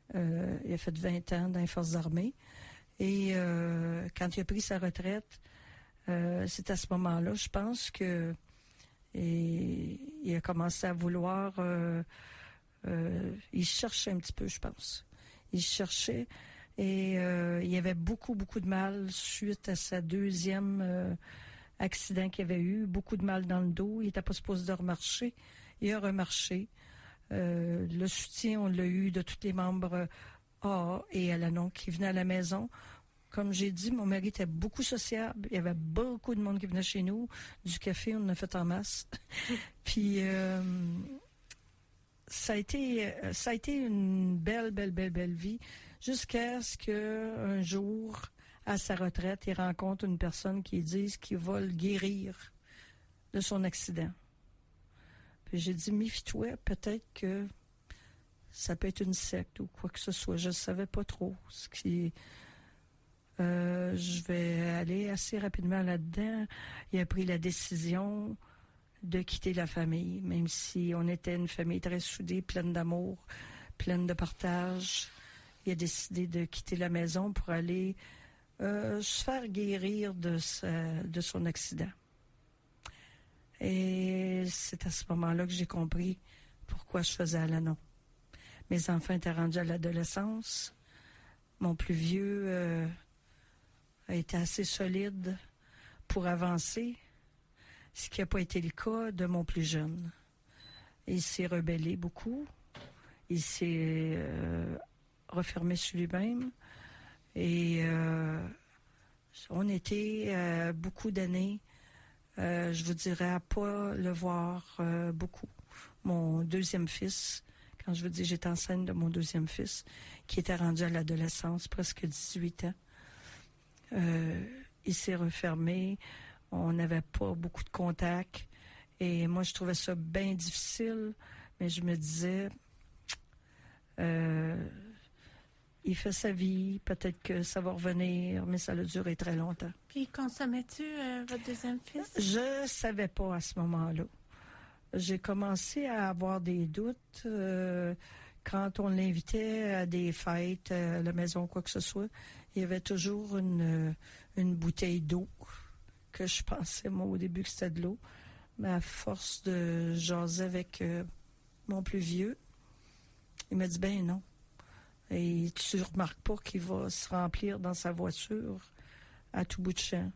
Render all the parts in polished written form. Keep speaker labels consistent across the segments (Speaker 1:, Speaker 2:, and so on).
Speaker 1: Il a fait 20 ans dans les forces armées. Et quand il a pris sa retraite, c'est à ce moment-là, je pense que il a commencé à vouloir... il cherchait un petit peu, je pense. Il cherchait et il y avait beaucoup de mal suite à sa deuxième accident qu'il avait eu. Beaucoup de mal dans le dos. Il n'était pas supposé de remarcher. Il a remarché. Le soutien, on l'a eu de tous les membres AA et Alanon qui venaient à la maison. Comme j'ai dit, mon mari était beaucoup sociable. Il y avait beaucoup de monde qui venait chez nous. Du café, on en a fait en masse. Puis, ça a été une belle vie. Jusqu'à ce qu'un jour, à sa retraite, il rencontre une personne qui dit qu'il va le guérir de son accident. Puis j'ai dit, méfie-toi, peut-être que ça peut être une secte ou quoi que ce soit. Je ne savais pas trop ce qui... je vais aller assez rapidement là-dedans. Il a pris la décision de quitter la famille, même si on était une famille très soudée, pleine d'amour, pleine de partage. Il a décidé de quitter la maison pour aller se faire guérir de son accident. Et c'est à ce moment-là que j'ai compris pourquoi je faisais Alanon. Mes enfants étaient rendus à l'adolescence. Mon plus vieux a été assez solide pour avancer, ce qui n'a pas été le cas de mon plus jeune. Il s'est rebellé beaucoup. Il s'est refermé sur lui-même. Et on était beaucoup d'années, je vous dirais, à pas le voir beaucoup. Mon deuxième fils, quand je vous dis j'étais enceinte de mon deuxième fils, qui était rendu à l'adolescence, presque 18 ans, il s'est refermé. On n'avait pas beaucoup de contacts. Et moi, je trouvais ça bien difficile. Mais je me disais, il fait sa vie. Peut-être que ça va revenir, mais ça a duré très longtemps.
Speaker 2: Puis, consommais-tu votre deuxième fils?
Speaker 1: Je savais pas à ce moment-là. J'ai commencé à avoir des doutes quand on l'invitait à des fêtes, à la maison, quoi que ce soit. Il y avait toujours une bouteille d'eau que je pensais, moi, au début, que c'était de l'eau. Mais à force de jaser avec mon plus vieux, il m'a dit, ben non. Et tu remarques pas qu'il va se remplir dans sa voiture à tout bout de champ.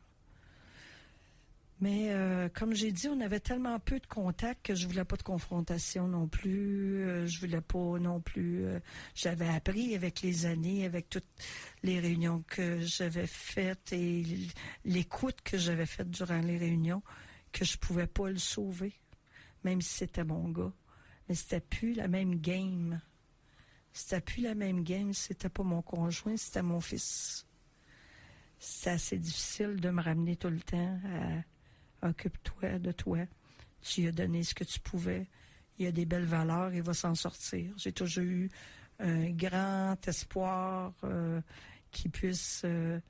Speaker 1: Mais comme j'ai dit, on avait tellement peu de contacts que je voulais pas de confrontation non plus. Je voulais pas non plus... j'avais appris avec les années, avec toutes les réunions que j'avais faites et l'écoute que j'avais faite durant les réunions, que je pouvais pas le sauver, même si c'était mon gars. Mais c'était plus la même game. C'était plus la même game. C'était pas mon conjoint, c'était mon fils. C'était assez difficile de me ramener tout le temps à... Occupe-toi de toi. Tu lui as donné ce que tu pouvais. Il a des belles valeurs, il va s'en sortir. J'ai toujours eu un grand espoir qu'il puisse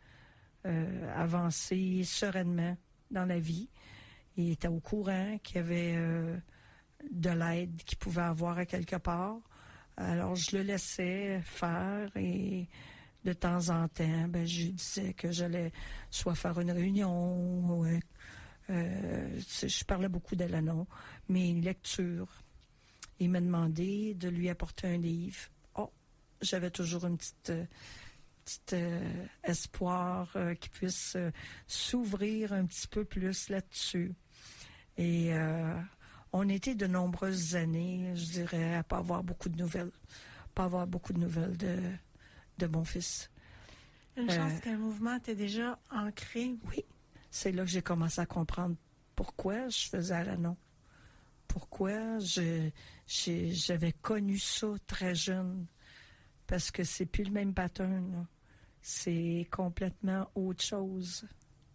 Speaker 1: avancer sereinement dans la vie. Il était au courant qu'il y avait de l'aide qu'il pouvait avoir à quelque part. Alors, je le laissais faire et de temps en temps, je lui disais que j'allais soit faire une réunion ou... je parlais beaucoup d'Alanon, mes lectures. Il m'a demandé de lui apporter un livre. Oh, j'avais toujours une petite espoir qu'il puisse s'ouvrir un petit peu plus là-dessus. Et on était de nombreuses années, je dirais, à pas avoir beaucoup de nouvelles. Pas avoir beaucoup de nouvelles de mon fils.
Speaker 2: Une chance qu'un mouvement était déjà ancré.
Speaker 1: Oui. C'est là que j'ai commencé à comprendre pourquoi je faisais Alanon. Pourquoi j'avais connu ça très jeune. Parce que c'est plus le même pattern, là. C'est complètement autre chose.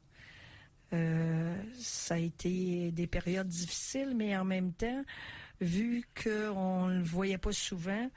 Speaker 1: Ça a été des périodes difficiles, mais en même temps, vu qu'on ne le voyait pas souvent,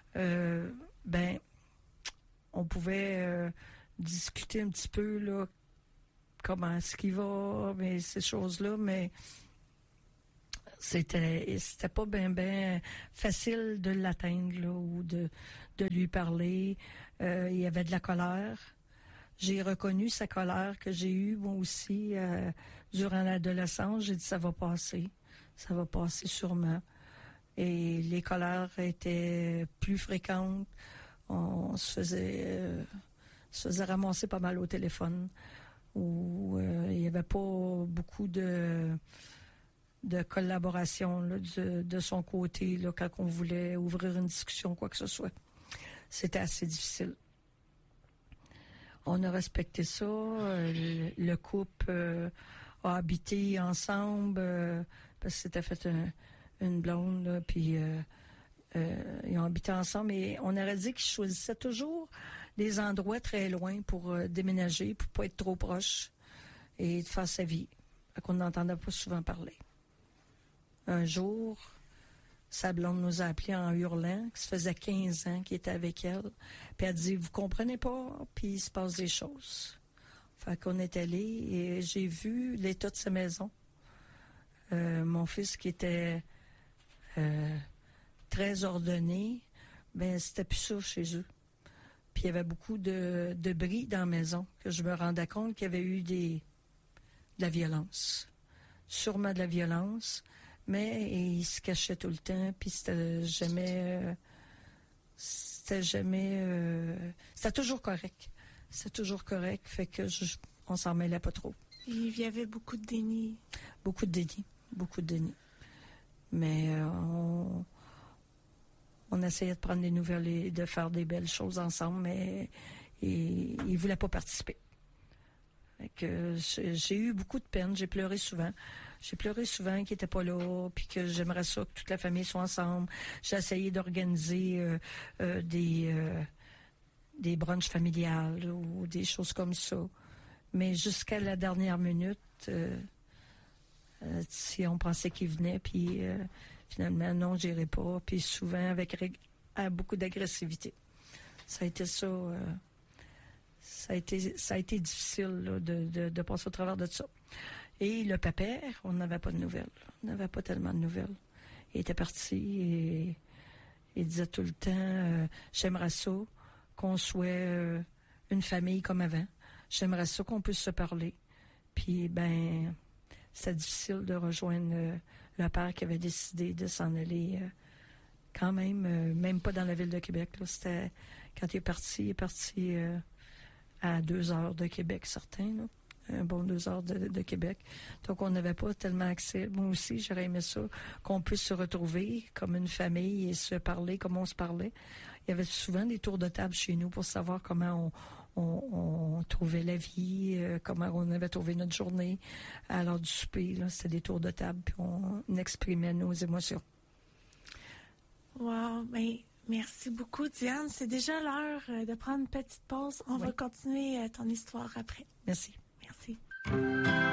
Speaker 1: on pouvait discuter un petit peu, là, comment est-ce qu'il va, mais ces choses-là, mais C'était pas ben facile de l'atteindre là, ou de lui parler. Il y avait de la colère. J'ai reconnu sa colère que j'ai eue moi aussi durant l'adolescence. J'ai dit ça va passer sûrement. Et les colères étaient plus fréquentes. On se faisait ramasser pas mal au téléphone. Où il n'y avait pas beaucoup de collaboration là, de son côté là, quand on voulait ouvrir une discussion, quoi que ce soit. C'était assez difficile. On a respecté ça. Le couple a habité ensemble parce que c'était fait une blonde, là, puis ils ont habité ensemble et on aurait dit qu'ils choisissaient toujours des endroits très loin pour déménager, pour pas être trop proche et de faire sa vie. Fait qu'on n'entendait pas souvent parler. Un jour, sa blonde nous a appelés en hurlant, que ça faisait 15 ans qu'il était avec elle. Puis elle dit, vous comprenez pas, puis il se passe des choses. Fait qu'on est allé et j'ai vu l'état de sa maison. Mon fils qui était très ordonné, ben c'était plus ça chez eux. Puis il y avait beaucoup de bris dans la maison, que je me rendais compte qu'il y avait eu de la violence. Sûrement de la violence, mais il se cachait tout le temps, puis c'était toujours correct. C'était toujours correct, fait que on s'en mêlait pas trop.
Speaker 2: Il y avait beaucoup de déni.
Speaker 1: Beaucoup de déni. Mais on essayait de prendre des nouvelles et de faire des belles choses ensemble, mais il ne voulait pas participer. Fait que j'ai eu beaucoup de peine, j'ai pleuré souvent. J'ai pleuré souvent qu'il n'était pas là, puis que j'aimerais ça que toute la famille soit ensemble. J'ai essayé d'organiser des brunchs familiales ou des choses comme ça. Mais jusqu'à la dernière minute, si on pensait qu'il venait, puis finalement, non, j'irai pas. Puis souvent, avec beaucoup d'agressivité. Ça a été ça. Ça a été difficile là, de passer au travers de ça. Et le papa, on n'avait pas de nouvelles. On n'avait pas tellement de nouvelles. Il était parti et il disait tout le temps, j'aimerais ça qu'on soit une famille comme avant. J'aimerais ça qu'on puisse se parler. Puis, ben, c'était difficile de rejoindre le père qui avait décidé de s'en aller quand même pas dans la ville de Québec. Là. C'était, quand il est parti à 2 heures de Québec, certains, là. Un bon 2 heures de Québec. Donc, on n'avait pas tellement accès. Moi aussi, j'aurais aimé ça, qu'on puisse se retrouver comme une famille et se parler comme on se parlait. Il y avait souvent des tours de table chez nous pour savoir comment on trouvait la vie, comment on avait trouvé notre journée. À l'heure du souper, là, c'était des tours de table, puis on exprimait nos émotions.
Speaker 2: Wow! Ben, merci beaucoup, Diane. C'est déjà l'heure de prendre une petite pause. On va continuer ton histoire après.
Speaker 1: Merci.
Speaker 2: Merci.